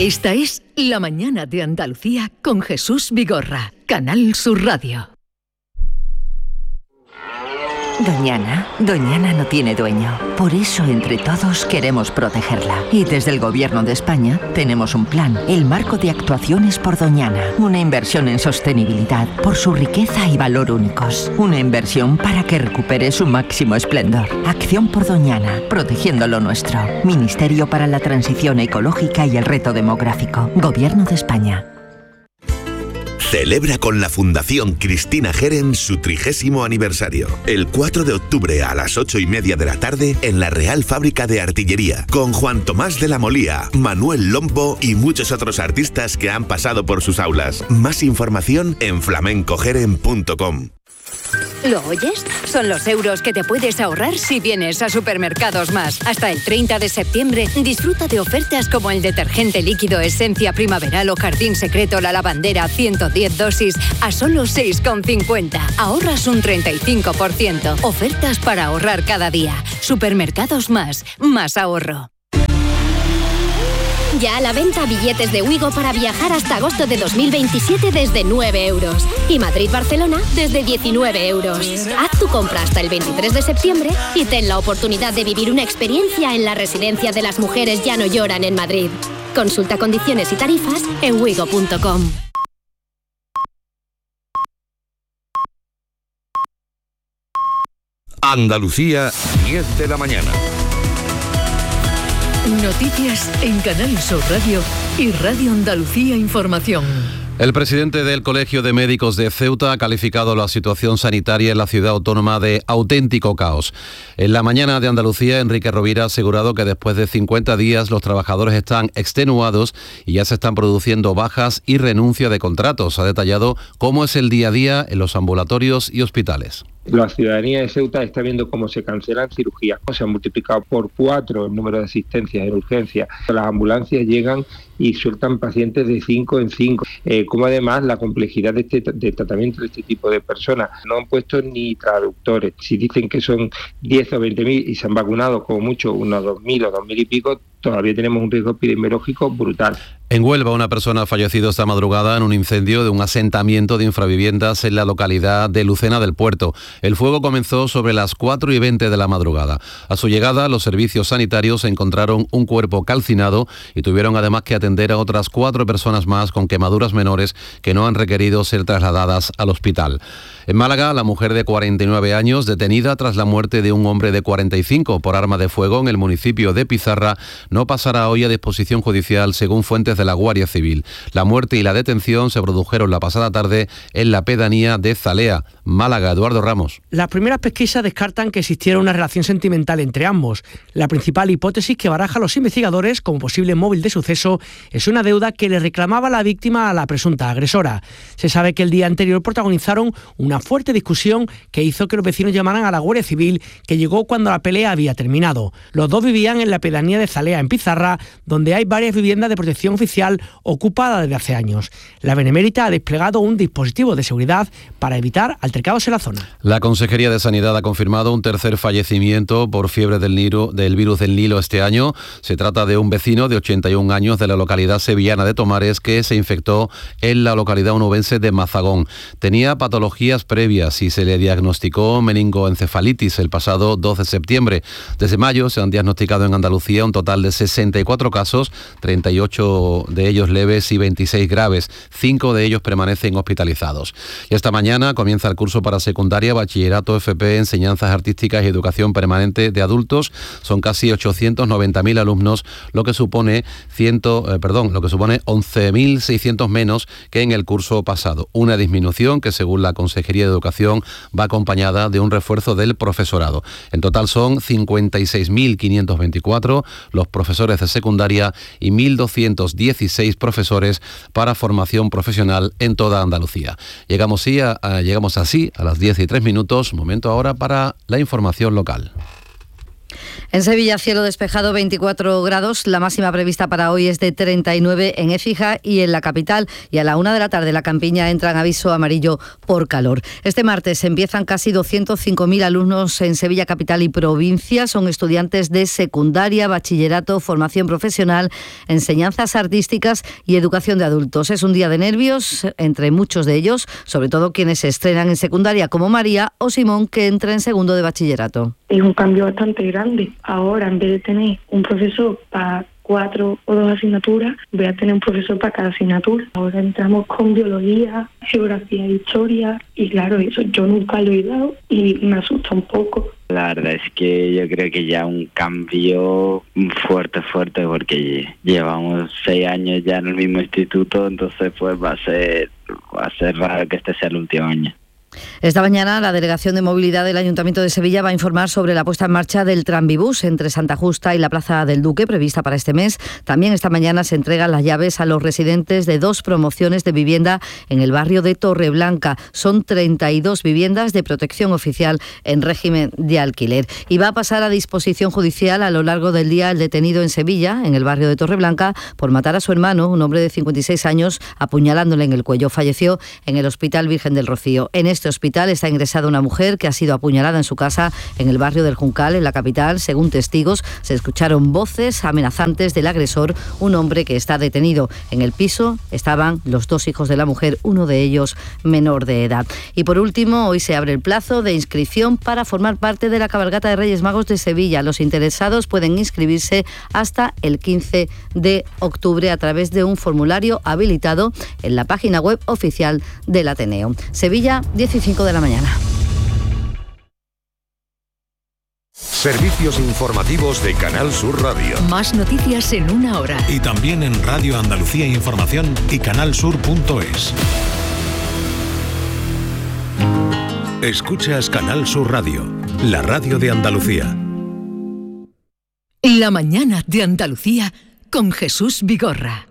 Esta es La Mañana de Andalucía con Jesús Vigorra, Canal Sur Radio. Doñana no tiene dueño. Por eso, entre todos, queremos protegerla. Y desde el Gobierno de España tenemos un plan, el Marco de Actuaciones por Doñana. Una inversión en sostenibilidad por su riqueza y valor únicos. Una inversión para que recupere su máximo esplendor. Acción por Doñana, protegiendo lo nuestro. Ministerio para la Transición Ecológica y el Reto Demográfico. Gobierno de España. Celebra con la Fundación Cristina Geren su 30º aniversario. El 4 de octubre a las 8:30 de la tarde en la Real Fábrica de Artillería, con Juan Tomás de la Molía, Manuel Lombo y muchos otros artistas que han pasado por sus aulas. Más información en flamencogeren.com. ¿Lo oyes? Son los euros que te puedes ahorrar si vienes a Supermercados Más. Hasta el 30 de septiembre, disfruta de ofertas como el detergente líquido Esencia Primaveral o Jardín Secreto La Lavandera 110 dosis a solo 6,50. Ahorras un 35%. Ofertas para ahorrar cada día. Supermercados Más. Más ahorro. Ya a la venta billetes de Ouigo para viajar hasta agosto de 2027 desde 9 euros. Y Madrid-Barcelona desde 19 euros. Haz tu compra hasta el 23 de septiembre y ten la oportunidad de vivir una experiencia en la Residencia de las Mujeres Ya No Lloran en Madrid. Consulta condiciones y tarifas en ouigo.com. Andalucía, 10 de la mañana. Noticias en Canal Sur Radio y Radio Andalucía Información. El presidente del Colegio de Médicos de Ceuta ha calificado la situación sanitaria en la ciudad autónoma de auténtico caos. En la mañana de Andalucía, Enrique Rovira ha asegurado que después de 50 días los trabajadores están extenuados y ya se están produciendo bajas y renuncia de contratos. Ha detallado cómo es el día a día en los ambulatorios y hospitales. La ciudadanía de Ceuta está viendo cómo se cancelan cirugías. Se han multiplicado por 4 el número de asistencias en urgencia. Las ambulancias llegan y sueltan pacientes de 5 en 5. Como además la complejidad de tratamiento de este tipo de personas. No han puesto ni traductores. Si dicen que son 10 o 20.000 y se han vacunado como mucho unos 2.000 o 2.000 y pico, todavía tenemos un riesgo epidemiológico brutal. En Huelva, una persona ha fallecido esta madrugada en un incendio de un asentamiento de infraviviendas en la localidad de Lucena del Puerto. El fuego comenzó sobre las 4:20 de la madrugada. A su llegada, los servicios sanitarios encontraron un cuerpo calcinado y tuvieron además que atender a otras 4 personas más con quemaduras menores que no han requerido ser trasladadas al hospital. En Málaga, la mujer de 49 años, detenida tras la muerte de un hombre de 45 por arma de fuego en el municipio de Pizarra, no pasará hoy a disposición judicial, según fuentes de la Guardia Civil. La muerte y la detención se produjeron la pasada tarde en la pedanía de Zalea, Málaga. Eduardo Ramos. Las primeras pesquisas descartan que existiera una relación sentimental entre ambos. La principal hipótesis que barajan los investigadores como posible móvil de suceso es una deuda que le reclamaba la víctima a la presunta agresora. Se sabe que el día anterior protagonizaron una fuerte discusión que hizo que los vecinos llamaran a la Guardia Civil, que llegó cuando la pelea había terminado. Los dos vivían en la pedanía de Zalea, en Pizarra, donde hay varias viviendas de protección oficial ocupadas desde hace años. La Benemérita ha desplegado un dispositivo de seguridad para evitar altercados en la zona. La Consejería de Sanidad ha confirmado un tercer fallecimiento por fiebre del virus del Nilo este año. Se trata de un vecino de 81 años de la localidad sevillana de Tomares que se infectó en la localidad onubense de Mazagón. Tenía patologías previas y se le diagnosticó meningoencefalitis el pasado 2 de septiembre. Desde mayo se han diagnosticado en Andalucía un total de 64 casos, 38 de ellos leves y 26 graves. 5 de ellos permanecen hospitalizados. Y esta mañana comienza el curso para secundaria, bachillerato, FP, enseñanzas artísticas y educación permanente de adultos. Son casi 890.000 alumnos, lo que supone 11.600 menos que en el curso pasado. Una disminución que, según la Consejería de Educación, va acompañada de un refuerzo del profesorado. En total son 56.524 los profesores de secundaria y 1.216 profesores para formación profesional en toda Andalucía. Llegamos así a las 10:03. Momento ahora para la información local. En Sevilla, cielo despejado, 24 grados. La máxima prevista para hoy es de 39 en Écija y en la capital. Y a la 1 de la tarde, la Campiña entra en aviso amarillo por calor. Este martes empiezan casi 205.000 alumnos en Sevilla capital y provincia. Son estudiantes de secundaria, bachillerato, formación profesional, enseñanzas artísticas y educación de adultos. Es un día de nervios entre muchos de ellos, sobre todo quienes se estrenan en secundaria, como María o Simón, que entra en segundo de bachillerato. Es un cambio bastante grande. Ahora, en vez de tener un profesor para 4 o 2 asignaturas, voy a tener un profesor para cada asignatura. Ahora entramos con biología, geografía e historia, y claro, eso yo nunca lo he dado y me asusta un poco. La verdad es que yo creo que ya un cambio fuerte, porque llevamos 6 años ya en el mismo instituto, entonces pues va a ser raro que este sea el último año. Esta mañana la Delegación de Movilidad del Ayuntamiento de Sevilla va a informar sobre la puesta en marcha del Tranvibús entre Santa Justa y la Plaza del Duque, prevista para este mes. También esta mañana se entregan las llaves a los residentes de 2 promociones de vivienda en el barrio de Torreblanca. Son 32 viviendas de protección oficial en régimen de alquiler. Y va a pasar a disposición judicial a lo largo del día el detenido en Sevilla, en el barrio de Torreblanca, por matar a su hermano, un hombre de 56 años, apuñalándole en el cuello. Falleció en el Hospital Virgen del Rocío. En este hospital está ingresada una mujer que ha sido apuñalada en su casa en el barrio del Juncal, en la capital. Según testigos, se escucharon voces amenazantes del agresor, un hombre que está detenido. En el piso estaban los 2 hijos de la mujer, uno de ellos menor de edad. Y por último, hoy se abre el plazo de inscripción para formar parte de la cabalgata de Reyes Magos de Sevilla. Los interesados pueden inscribirse hasta el 15 de octubre a través de un formulario habilitado en la página web oficial del Ateneo. Sevilla, 10:05 de la mañana. Servicios informativos de Canal Sur Radio. Más noticias en 1 hora. Y también en Radio Andalucía Información y canalsur.es. Escuchas Canal Sur Radio, la radio de Andalucía. La mañana de Andalucía con Jesús Vigorra.